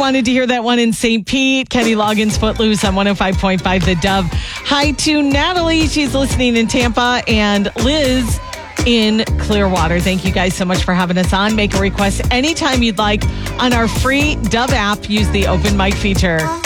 wanted to hear that one in St. Pete. Kenny Loggins, Footloose on 105.5 The Dove. Hi to Natalie. She's listening in Tampa. And Liz in Clearwater. Thank you guys so much for having us on. Make a request anytime you'd like on our free Dove app. Use the open mic feature.